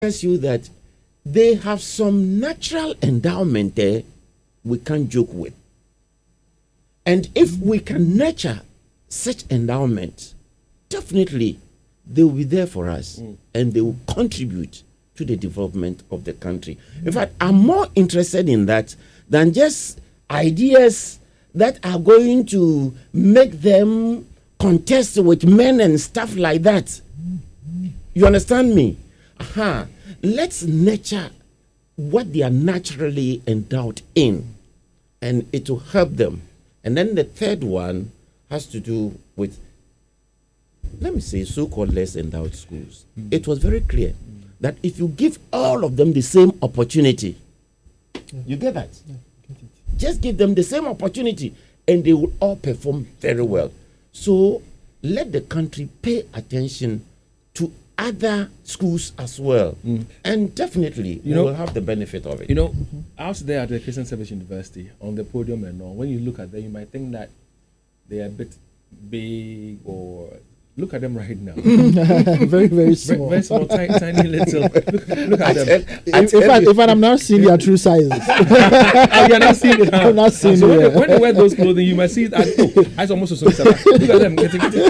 tells you that they have some natural endowment there we can't joke with. And if we can nurture such endowment, definitely they will be there for us and they will contribute to the development of the country. In fact, I'm more interested in that than just ideas that are going to make them contest with men and stuff like that. You understand me? Let's nurture what they are naturally endowed in, and it will help them. And then the third one has to do with, let me say, so-called less endowed schools. It was very clear that if you give all of them the same opportunity, you get that? Just give them the same opportunity and they will all perform very well. So let the country pay attention to other schools as well. And definitely we will have the benefit of it. Out there at the Christian Service University, on the podium and all, when you look at them, you might think that they are a bit big, or look at them right now. Very, very small. Very small, tiny little. Look at them. In fact, I'm now seeing their true sizes. You're not seeing it. I'm not seeing so it. When they wear those clothing, you might see that. I almost so. Look at them.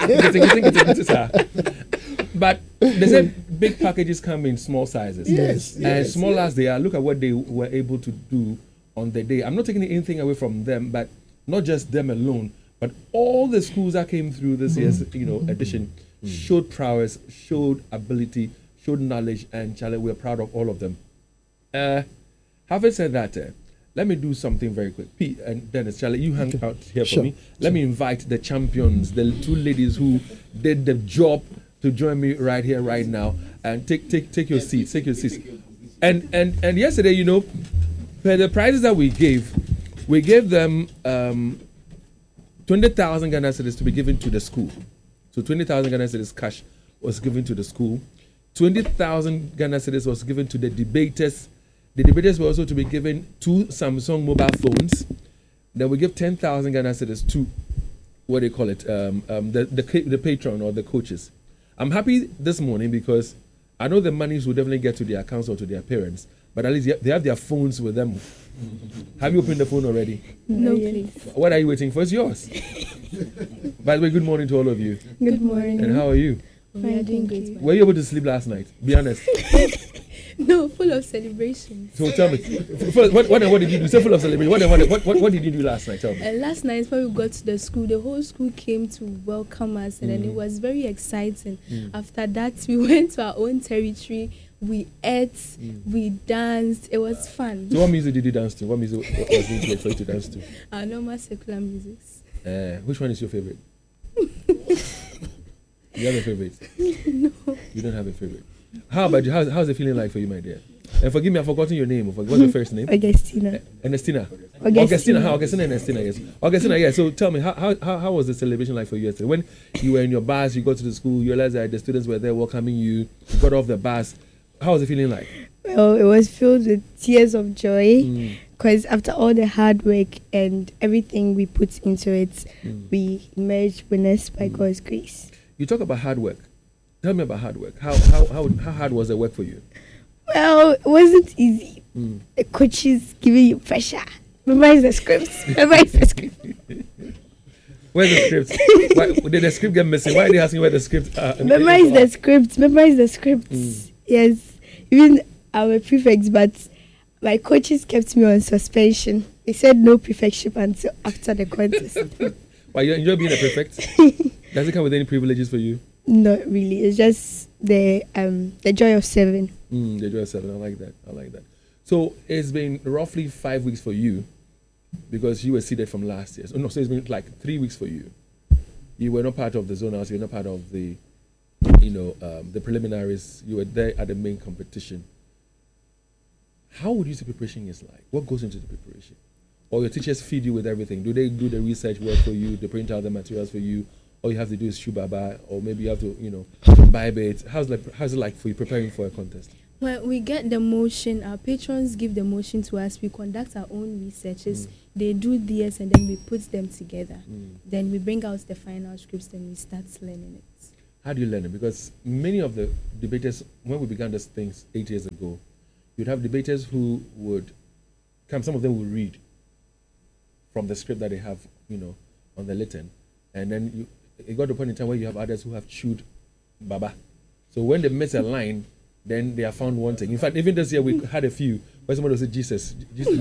But they said big packages come in small sizes. Yes. And small as they are, look at what they were able to do on the day. I'm not taking anything away from them, but not just them alone, but all the schools that came through this year's, edition showed prowess, showed ability, showed knowledge, and Charlie, we're proud of all of them. Having said that, let me do something very quick. Pete and Dennis, Charlie, you hang out here for me. Let me invite the champions, the two ladies who did the job, to join me right here, right now, and take your seats. Take your seats. And yesterday, for the prizes that we gave them 20,000 Ghana cedis to be given to the school. So 20,000 Ghana cedis cash was given to the school. 20,000 Ghana cedis was given to the debaters. The debaters were also to be given 2 Samsung mobile phones. Then we give 10,000 Ghana cedis to, what do you call it, the patron or the coaches. I'm happy this morning because I know the monies will definitely get to their accounts or to their parents, but at least they have their phones with them. Have you opened the phone already? No, please. What are you waiting for? It's yours. By the way, good morning to all of you. Good morning. And how are you? We are doing great. Were you able to sleep last night? Be honest. No, full of celebrations. So tell me, what did you do? Say full of celebration. What did you do last night? Tell me. Last night when we got to the school, the whole school came to welcome us, and then it was very exciting. After that, we went to our own territory. We ate, we danced. It was fun. So what music did you dance to? What music was being for you to dance to? Our normal secular music. Which one is your favorite? You have a favorite? No. You don't have a favorite. How about you? How's it feeling like for you, my dear? And forgive me, I've forgotten your name. What's your first name? Augustina. Ernestina. Augustina. Augustina and Ernestina, yes. Augustina, yeah. So tell me, how was the celebration like for you yesterday? When you were in your bus, you got to the school, you realized that the students were there welcoming you, you got off the bus. How was it feeling like? Well, it was filled with tears of joy because after all the hard work and everything we put into it, we emerged winners by God's grace. You talk about hard work. Tell me about hard work. How hard was the work for you? Well, it wasn't easy. The coaches giving you pressure. Memorize the scripts. Memorize the script. Where's the script? Why, did the script get missing? Why are they asking where the script are? Memorize the scripts. Memorize the scripts. Yes. Even our prefects, but my coaches kept me on suspension. They said no prefectship until after the contest. Why, you enjoy being a prefect? Does it come with any privileges for you? Not really. It's just the joy of serving. The joy of serving. I like that. So it's been roughly 5 weeks for you because you were seeded from last year. So it's been like 3 weeks for you. You were not part of the zonals. You were not part of the, the preliminaries. You were there at the main competition. How would you say preparation is like? What goes into the preparation? Or your teachers feed you with everything? Do they do the research work for you? They print out the materials for you? All you have to do is shoe baba, or maybe you have to, imbibe it. How's it like for you preparing for a contest? Well, we get the motion. Our patrons give the motion to us. We conduct our own researches. They do theirs, and then we put them together. Then we bring out the final scripts, and we start learning it. How do you learn it? Because many of the debaters, when we began these things 8 years ago, you'd have debaters who would come, some of them would read from the script that they have, on the Lytton. And then it got to a point in time where you have others who have chewed Baba. So when they miss a line, then they are found wanting. In fact, even this year we had a few where somebody would say Jesus.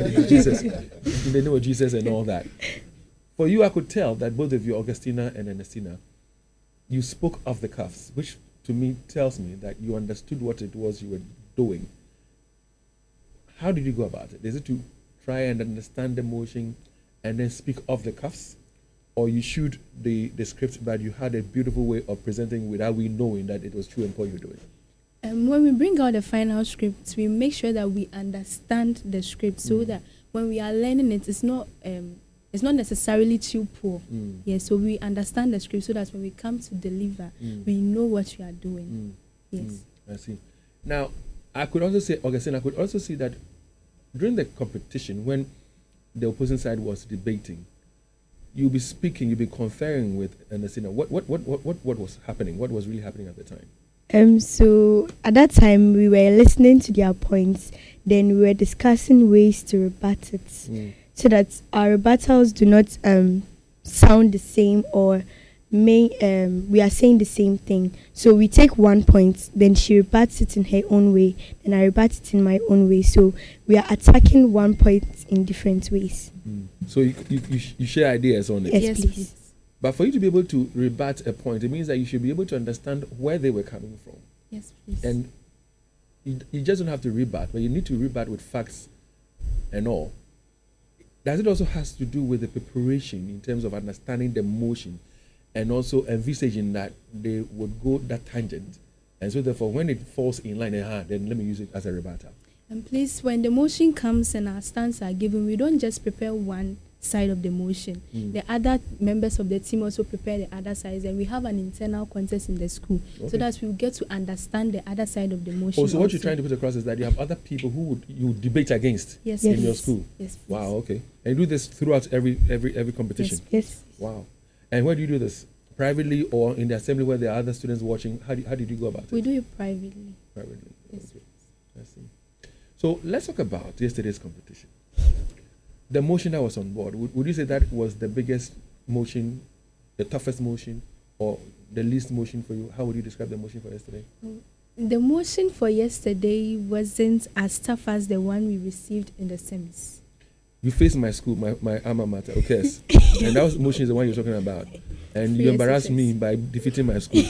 They know Jesus and all that. For you, I could tell that both of you, Augustina and Ernestina, you spoke off the cuffs, which to me tells me that you understood what it was you were doing. How did you go about it? Is it to try and understand the motion and then speak off the cuffs? Or you shoot the script, but you had a beautiful way of presenting without we knowing that it was true and what you were doing? When we bring out the final script, we make sure that we understand the script so that when we are learning it, it's not necessarily too poor. Yeah, so we understand the script so that when we come to deliver, we know what we are doing. Yes. I see. Now, I could also say, Augustine, I could also see that during the competition, when the opposing side was debating, you'll be speaking, you'll be conferring with Ernestina. What was happening? What was really happening at the time? So at that time, we were listening to their points. Then we were discussing ways to rebut it, so that our rebuttals do not sound the same or we are saying the same thing. So we take one point, then she rebuts it in her own way, then I rebut it in my own way. So we are attacking one point in different ways. So you share ideas on it? Yes, please. But for you to be able to rebut a point, it means that you should be able to understand where they were coming from. Yes, please. And you just don't have to rebut, but you need to rebut with facts and all. Does it also has to do with the preparation in terms of understanding the motion and also envisaging that they would go that tangent? And so therefore, when it falls in line, then let me use it as a rebuttal. And please, when the motion comes and our stance are given, we don't just prepare one side of the motion. The other members of the team also prepare the other sides, and we have an internal contest in the school so that we get to understand the other side of the motion. So what you're trying to put across is that you have other people who you debate against in your school. Yes. Wow. Okay. And you do this throughout every competition. Yes. Wow. And where do you do this? Privately or in the assembly where there are other students watching? How did you go about it? We do it privately. Privately. Yes. Okay. I see. So let's talk about yesterday's competition. The motion that was on board, would you say that was the biggest motion, the toughest motion, or the least motion for you? How would you describe the motion for yesterday? The motion for yesterday wasn't as tough as the one we received in the semis. You faced my school, my alma mater, okay, and that was motion is the one you're talking about. And you embarrassed me by defeating my school.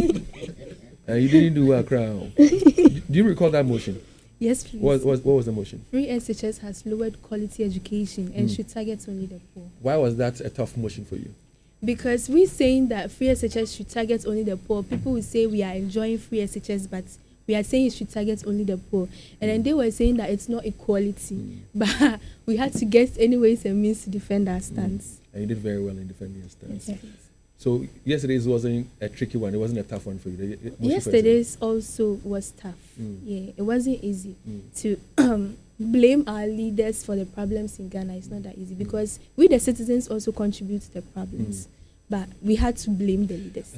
And you didn't do well, crown. Do you recall that motion? Yes, please. What was the motion? Free SHS has lowered quality education and should target only the poor. Why was that a tough motion for you? Because we're saying that free SHS should target only the poor. People will say we are enjoying free SHS, but we are saying it should target only the poor. And then they were saying that it's not equality. But we had to get any ways and means to defend our stance. And you did very well in defending your stance. Yes. So yesterday's wasn't a tricky one. It wasn't a tough one for you. Yesterday's also was tough. Yeah, it wasn't easy to blame our leaders for the problems in Ghana. It's not that easy because we the citizens also contribute to the problems. But we had to blame the leaders.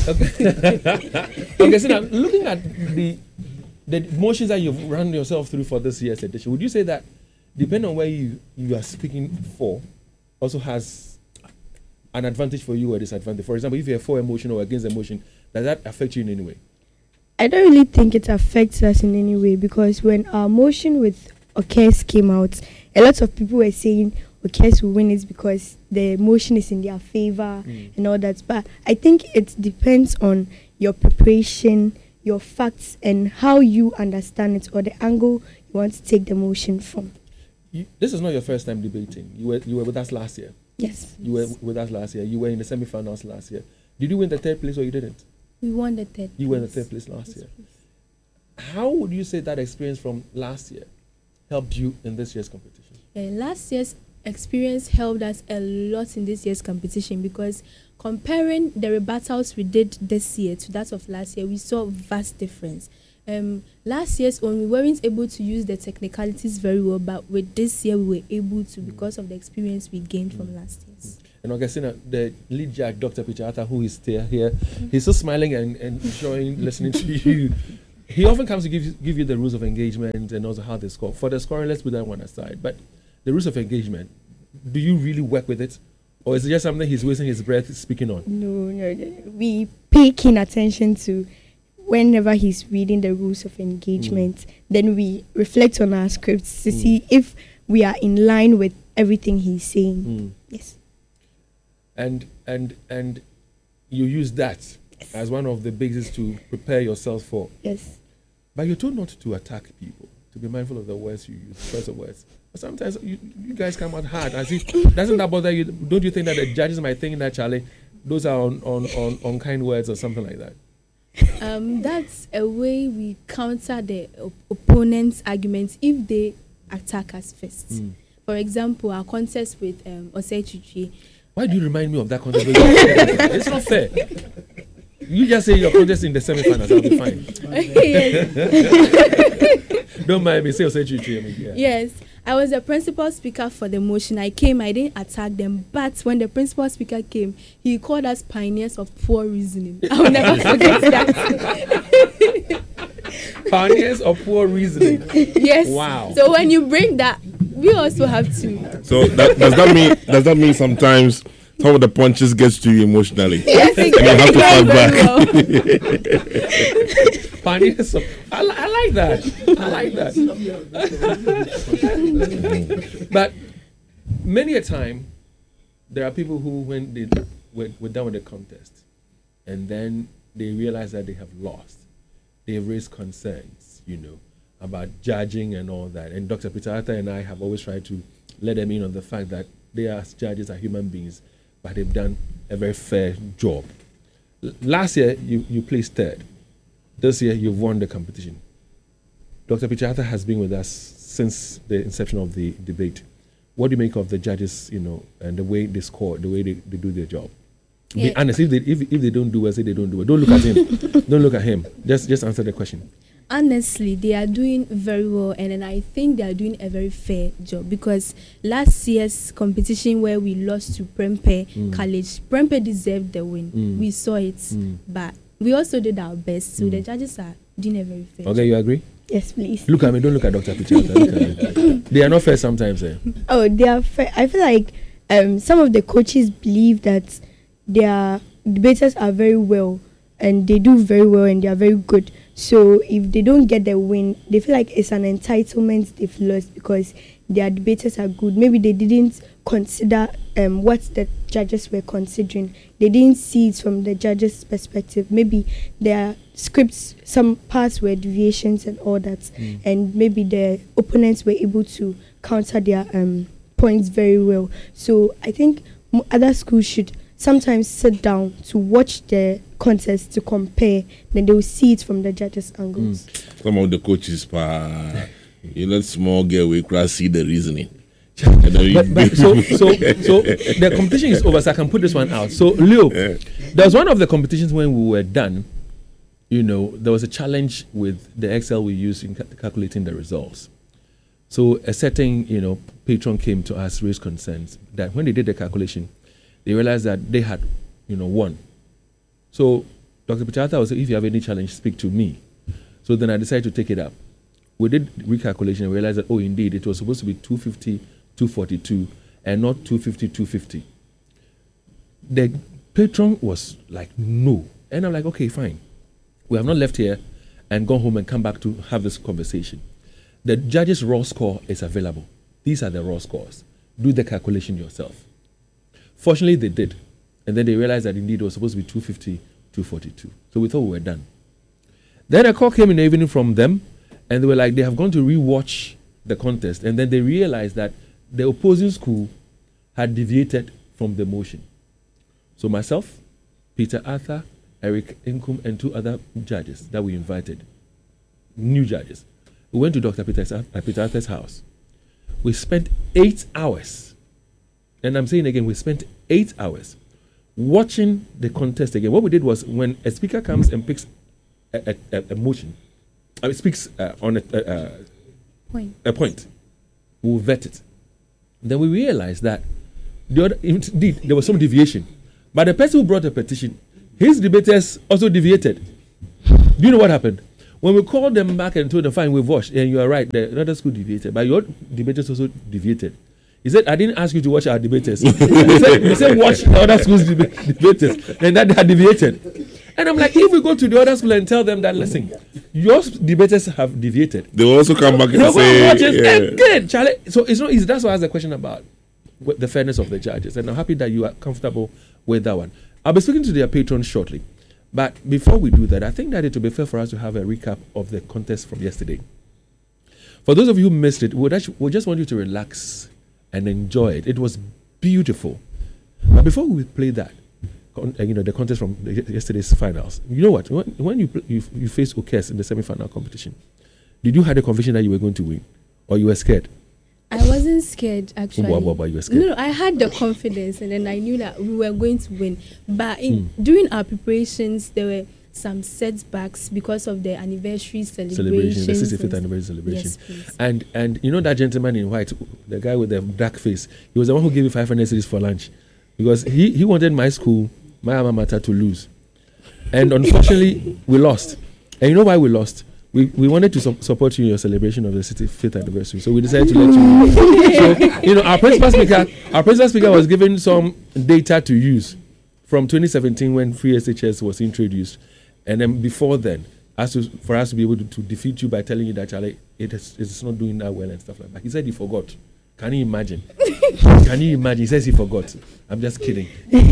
Okay, so now looking at the motions that you've run yourself through for this year's edition, would you say that depending on where you are speaking for also has an advantage for you or disadvantage? For example, if you're for a motion or against a motion, does that affect you in any way? I don't really think it affects us in any way because when our motion with Okes came out, a lot of people were saying Okes will win it because the motion is in their favor and all that. But I think it depends on your preparation, your facts, and how you understand it or the angle you want to take the motion from. This is not your first time debating. You were with us last year. Yes. You were with us last year. You were in the semi-finals last year. Did you win the third place or you didn't? We won the third place. You were in the third place last year. How would you say that experience from last year helped you in this year's competition? Last year's experience helped us a lot in this year's competition because comparing the rebuttals we did this year to that of last year, we saw a vast difference. Last year's one, we weren't able to use the technicalities very well, but with this year we were able to because of the experience we gained from last year's. And Augustina, the lead judge, Dr. Peter Arthur, who is still here, he's still smiling and enjoying listening to you. He often comes to give you the rules of engagement and also how they score. For the scoring, let's put that one aside. But the rules of engagement, do you really work with it? Or is it just something he's wasting his breath speaking on? No. We pay keen attention to whenever he's reading the rules of engagement. Then we reflect on our scripts to see if we are in line with everything he's saying. Yes. And you use that as one of the bases to prepare yourself for. Yes. But you're told not to attack people, to be mindful of the words you use, choice of words. But sometimes you guys come out hard as if, doesn't that bother you? Don't you think that the judges might think that, Charlie, those are on kind words or something like that? That's a way we counter the opponent's arguments if they attack us first. For example, our contest with Osei. Why do you remind me of that contest? It's not fair. You just say your contest in the semi-finals, I'll be fine. Don't mind me, say Osei. Yes, I was the principal speaker for the motion. I didn't attack them, but when the principal speaker came, he called us pioneers of poor reasoning. I'll never forget that. Pioneers of poor reasoning. Yes. Wow. So when you bring that, we also have to. So does that mean sometimes some of the punches gets to you emotionally? Yes, and you have to fight back. Pioneers of, I like that. But many a time, there are people who, when we're done with the contest, and then they realize that they have lost, they raise concerns, about judging and all that. And Dr. Peter Arthur and I have always tried to let them in on the fact that they as judges are human beings, but they've done a very fair job. Last year, you placed third. This year, you've won the competition. Dr. Peter Arthur has been with us since the inception of the debate. What do you make of the judges, and the way they score, the way they do their job? Yeah. Be honest, if they don't do it, say they don't do it. Don't look at him. Don't look at him. Just answer the question. Honestly, they are doing very well, and then I think they are doing a very fair job, because last year's competition where we lost to Prempeh College, Prempeh deserved the win. We saw it, but we also did our best. So the judges are doing a very fair job. Okay, you agree? Yes, please. Look at me. Don't look at Dr. Peter. They are not fair sometimes. Oh, they are fair. I feel like some of the coaches believe that their debaters are very well, and they do very well, and they are very good. So if they don't get the win, they feel like it's an entitlement they've lost because their debaters are good. Maybe they didn't consider what the judges were considering. They didn't see it from the judges' perspective. Maybe their scripts, some parts were deviations and all that, and maybe the opponents were able to counter their points very well. So I think other schools should sometimes sit down to watch the contest to compare, then they will see it from the judges' angles. Some of the coaches, small girl, we can see the reasoning. So the competition is over, so I can put this one out. So, Leo, there was one of the competitions when we were done, there was a challenge with the Excel we used in calculating the results. So a certain, patron came to us, raised concerns that when they did the calculation, they realized that they had, won. So Dr. Peter Arthur said, if you have any challenge, speak to me. So then I decided to take it up. We did recalculation and realized that, indeed, it was supposed to be 250, 242, and not 250, 250. The patron was like, no. And I'm like, okay, fine. We have not left here and gone home and come back to have this conversation. The judge's raw score is available. These are the raw scores. Do the calculation yourself. Fortunately, they did. And then they realized that indeed it was supposed to be 250, 242. So we thought we were done. Then a call came in the evening from them, and they were like, they have gone to rewatch the contest. And then they realized that the opposing school had deviated from the motion. So myself, Peter Arthur, Eric Inkum, and 2 other judges that we invited, new judges, we went to Dr. Peter Arthur's house. We spent 8 hours. And I'm saying again, we spent 8 hours watching the contest again. What we did was, when a speaker comes and picks a motion, speaks on a point, we'll vet it. Then we realized that indeed, there was some deviation. But the person who brought the petition, his debaters also deviated. Do you know what happened? When we called them back and told them, fine, we've watched, and you are right, the other school deviated, but your debaters also deviated. He said, I didn't ask you to watch our debaters. He said, watch the other school's debaters, and that they had deviated. And I'm like, if we go to the other school and tell them that, listen, your debaters have deviated, they will also come back and say, good, Charlie. So it's not easy. That's why I asked the question about the fairness of the judges, and I'm happy that you are comfortable with that one. I'll be speaking to their patrons shortly, but before we do that, I think that it will be fair for us to have a recap of the contest from yesterday. For those of you who missed it, we just want you to relax and enjoy it. It was beautiful. But before we play that, the contest from yesterday's finals, you know what? When you faced Okes in the semi-final competition, did you have the conviction that you were going to win, or you were scared? I wasn't scared, actually. But you were scared. No, I had the confidence, and then I knew that we were going to win. But during our preparations, there were some setbacks because of the anniversary celebration, the 65th anniversary celebration. Yes, please. And you know that gentleman in white, the guy with the dark face, he was the one who gave you 500 cedis for lunch, because he wanted my school, my alma mater, to lose. And unfortunately, we lost. And you know why we lost? We wanted to support you in your celebration of the 65th anniversary, so we decided to let you. So our principal speaker was given some data to use from 2017 when free SHS was introduced, and then before then, for us to be able to defeat you by telling you that, Charlie, it's not doing that well and stuff like that. He said he forgot. Can you imagine? He says he forgot. I'm just kidding.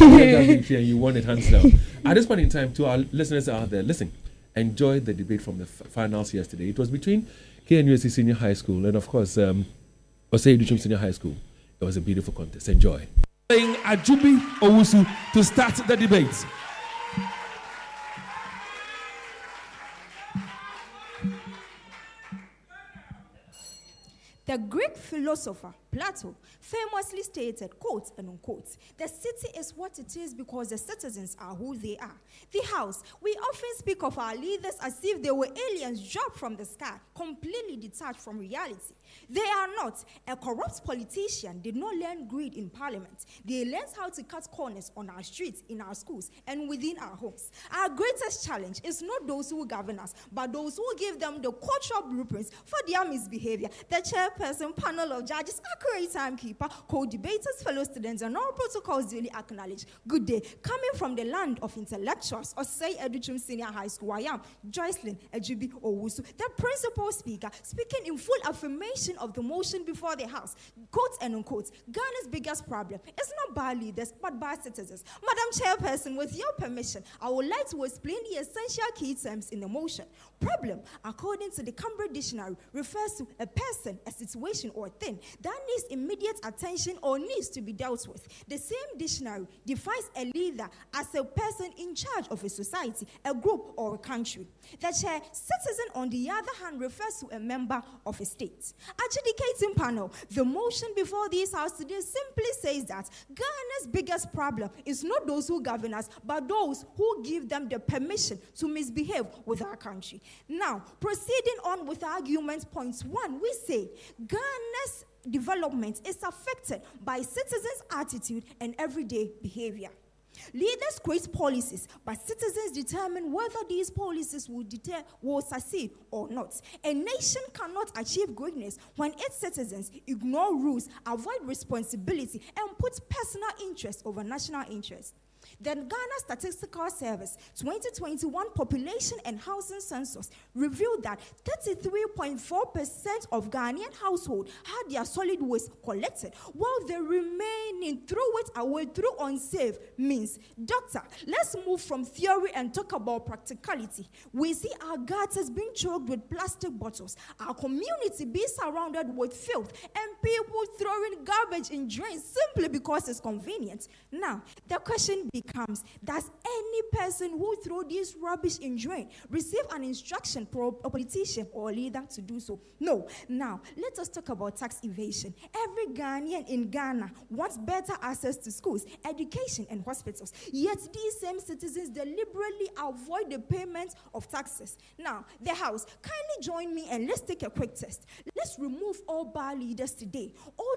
You won it hands down. At this point in time, to our listeners out there, listen. Enjoy the debate from the finals yesterday. It was between KNUST Senior High School and, of course, Osei Duchum Senior High School. It was a beautiful contest. Enjoy. Playing Ajubi Owusu to start the debate. The Greek philosopher Plato famously stated, quote and unquote, the city is what it is because the citizens are who they are. The house, we often speak of our leaders as if they were aliens dropped from the sky, completely detached from reality. They are not. A corrupt politician did not learn greed in parliament. They learned how to cut corners on our streets, in our schools, and within our homes. Our greatest challenge is not those who govern us, but those who give them the cultural blueprints for their misbehavior. The chairperson, panel of judges, accurate timekeeper, co-debaters, fellow students, and all protocols duly acknowledged. Good day. Coming from the land of intellectuals, Osei Duchum Senior High School, I am Joycelyn Ajubi Owusu, the principal speaker, speaking in full affirmation of the motion before the House. Quote and unquote, Ghana's biggest problem is not bad leaders, but bad citizens. Madam Chairperson, with your permission, I would like to explain the essential key terms in the motion. Problem, according to the Cambridge Dictionary, refers to a person, a situation, or thing that needs immediate attention or needs to be dealt with. The same dictionary defines a leader as a person in charge of a society, a group, or a country. The chair, citizen, on the other hand, refers to a member of a state. Adjudicating panel, the motion before this House today simply says that Ghana's biggest problem is not those who govern us, but those who give them the permission to misbehave with our country. Now, proceeding on with argument points 1, we say Ghana's development is affected by citizens' attitude and everyday behavior. Leaders create policies, but citizens determine whether these policies will succeed or not. A nation cannot achieve greatness when its citizens ignore rules, avoid responsibility, and put personal interest over national interest. The Ghana Statistical Service 2021 Population and Housing Census revealed that 33.4% of Ghanaian households had their solid waste collected, while the remaining threw it away through unsafe means. Doctor, let's move from theory and talk about practicality. We see our gutters being choked with plastic bottles, our community being surrounded with filth, and people throwing garbage in drains simply because it's convenient. Now, the question becomes, becomes, does any person who throw this rubbish in drain receive an instruction from a politician or leader to do so? No. Now, let us talk about tax evasion. Every Ghanaian in Ghana wants better access to schools, education, and hospitals. Yet these same citizens deliberately avoid the payment of taxes. Now, the House, kindly join me and let's take a quick test. Let's remove all bar leaders today, all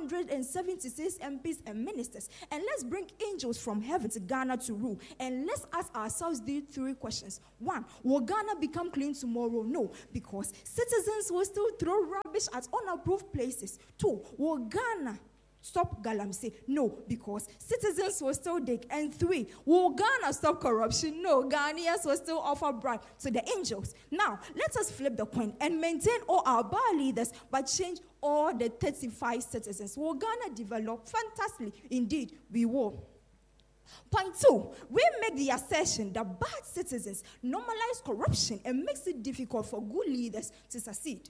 276 MPs and ministers, and let's bring angels from heaven to Ghana to rule. And let's ask ourselves these three questions. 1, will Ghana become clean tomorrow? No, because citizens will still throw rubbish at unapproved places. 2, will Ghana stop galamsey? No, because citizens will still dig. And 3, will Ghana stop corruption? No, Ghanaians will still offer bribe to the angels. Now, let us flip the coin and maintain all our bar leaders, but change all the 35 citizens. Will Ghana develop? Fantastically, indeed, we will. Point 2, we make the assertion that bad citizens normalize corruption and makes it difficult for good leaders to succeed.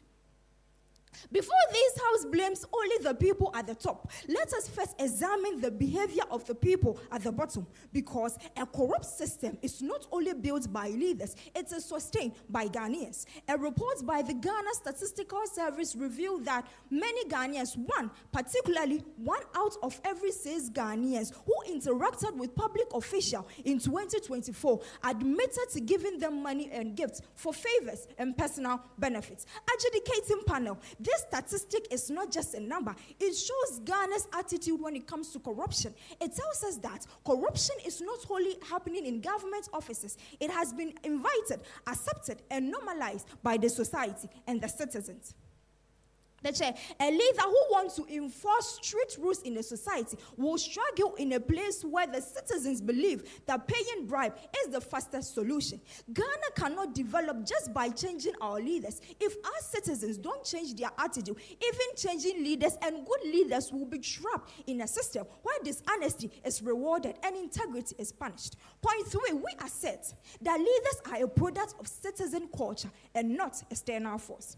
Before this House blames only the people at the top, let us first examine the behavior of the people at the bottom, because a corrupt system is not only built by leaders, it is sustained by Ghanaians. A report by the Ghana Statistical Service revealed that many Ghanaians, particularly 1 out of every 6 Ghanaians who interacted with public officials in 2024 admitted to giving them money and gifts for favors and personal benefits. Adjudicating panel, this statistic is not just a number. It shows Ghana's attitude when it comes to corruption. It tells us that corruption is not only happening in government offices. It has been invited, accepted, and normalized by the society and the citizens. The chair, a leader who wants to enforce strict rules in a society will struggle in a place where the citizens believe that paying bribe is the fastest solution. Ghana cannot develop just by changing our leaders. If our citizens don't change their attitude, even changing leaders and good leaders will be trapped in a system where dishonesty is rewarded and integrity is punished. Point 3, we assert that leaders are a product of citizen culture and not external force.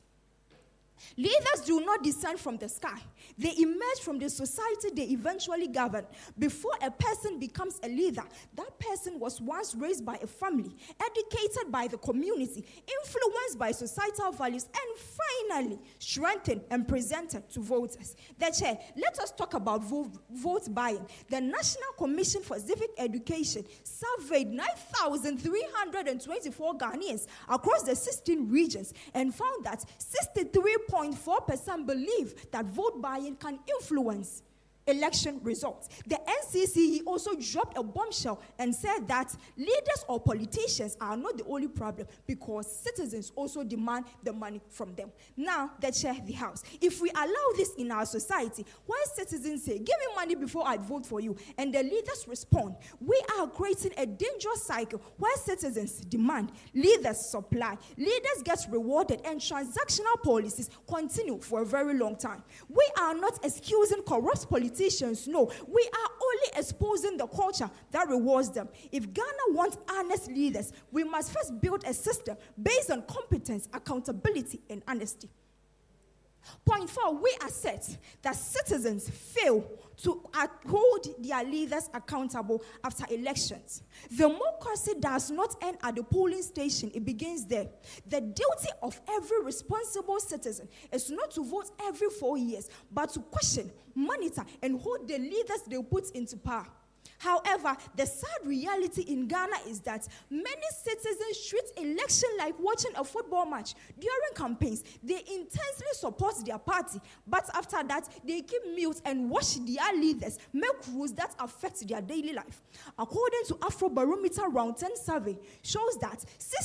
Leaders do not descend from the sky. They emerge from the society they eventually govern. Before a person becomes a leader, that person was once raised by a family, educated by the community, influenced by societal values, and finally strengthened and presented to voters. The chair, let us talk about vote buying. The National Commission for Civic Education surveyed 9,324 Ghanaians across the 16 regions and found that 63.4% believe that vote buying can influence election results. The NCCE also dropped a bombshell and said that leaders or politicians are not the only problem, because citizens also demand the money from them. Now, the chair, the House. If we allow this in our society, where citizens say, give me money before I vote for you, and the leaders respond, we are creating a dangerous cycle where citizens demand, leaders supply, leaders get rewarded, and transactional policies continue for a very long time. We are not excusing corrupt politicians. No, we are only exposing the culture that rewards them. If Ghana wants honest leaders, we must first build a system based on competence, accountability, and honesty. Point 4, we assert that citizens fail to hold their leaders accountable after elections. Democracy does not end at the polling station, it begins there. The duty of every responsible citizen is not to vote every 4 years, but to question, monitor, and hold the leaders they put into power. However, the sad reality in Ghana is that many citizens treat election like watching a football match. During campaigns, they intensely support their party, but after that, they keep mute and watch their leaders make rules that affect their daily life. According to Afrobarometer Round 10 survey, shows that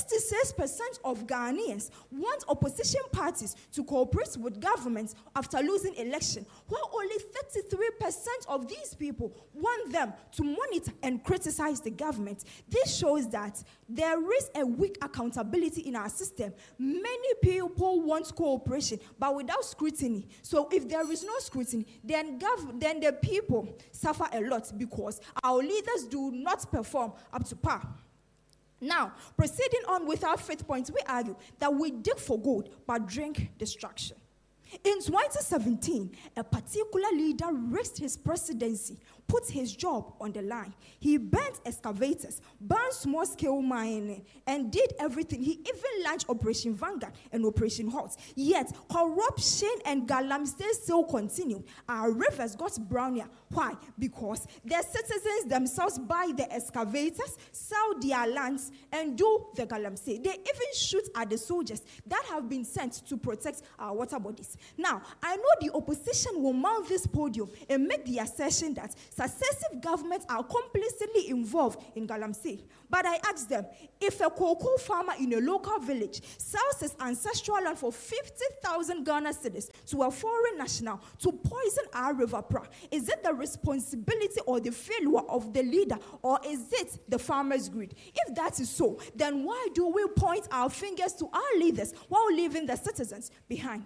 66% of Ghanaians want opposition parties to cooperate with governments after losing election, while only 33% of these people want them to monitor and criticize the government. This shows that there is a weak accountability in our system. Many people want cooperation, but without scrutiny. So if there is no scrutiny, then the people suffer a lot, because our leaders do not perform up to par. Now, proceeding on with our fifth point, we argue that we dig for gold but drink destruction. In 2017, a particular leader risked his presidency, put his job on the line. He burnt excavators, banned small-scale mining, and did everything. He even launched Operation Vanguard and Operation Hot. Yet, corruption and galamsey still continued. Our rivers got browner. Why? Because the citizens themselves buy the excavators, sell their lands, and do the galamsey. They even shoot at the soldiers that have been sent to protect our water bodies. Now, I know the opposition will mount this podium and make the assertion that successive governments are complicitly involved in galamsey. But I ask them, if a cocoa farmer in a local village sells his ancestral land for 50,000 Ghana cedis to a foreign national to poison our river Pra, is it the responsibility or the failure of the leader, or is it the farmer's greed? If that is so, then why do we point our fingers to our leaders while leaving the citizens behind?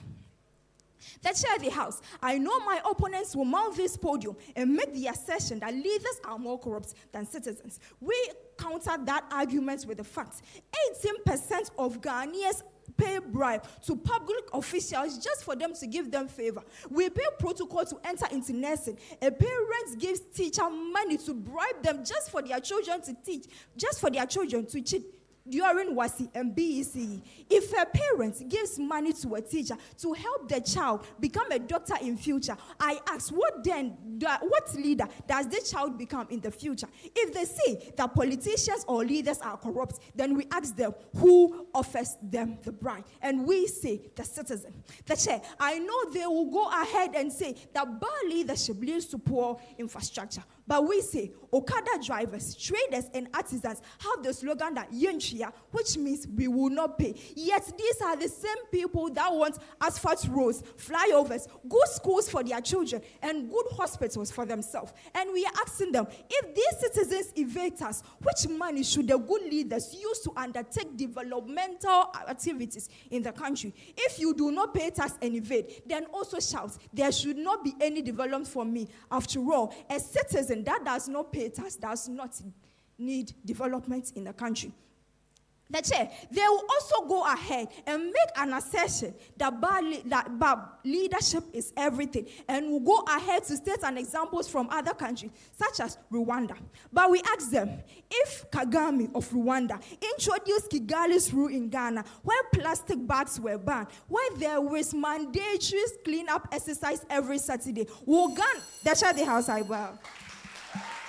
The chair of the House, I know my opponents will mount this podium and make the assertion that leaders are more corrupt than citizens. We counter that argument with the fact 18% of Ghanaians pay bribe to public officials just for them to give them favor. We pay protocol to enter into nursing. A parent gives teacher money to bribe them just for their children to teach, just for their children to cheat during WASI and BECE. If a parent gives money to a teacher to help the child become a doctor in future, I ask, what leader does the child become in the future? If they say that politicians or leaders are corrupt, then we ask them who offers them the bribe, and we say the citizen. The chair, I know they will go ahead and say that bad leadership leads to poor infrastructure, but we say Okada drivers, traders, and artisans have the slogan that Yentria, which means we will not pay. Yet these are the same people that want asphalt roads, flyovers, good schools for their children, and good hospitals for themselves. And we are asking them, if these citizens evade us, which money should the good leaders use to undertake developmental activities in the country? If you do not pay tax and evade, then also shout, there should not be any development for me. After all, a citizen that does not pay tax does not need development in the country. The chair, they will also go ahead and make an assertion that bad leadership is everything, and will go ahead to state an examples from other countries, such as Rwanda. But we ask them, if Kagame of Rwanda introduced Kigali's rule in Ghana, where plastic bags were banned, where there was mandatory cleanup exercise every Saturday, will Ghana, the House I bow.